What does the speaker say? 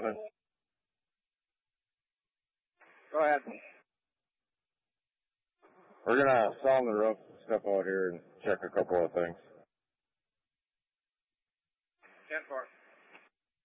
Go ahead. We're gonna sound the roof, step out here and check a couple of things. 10-4.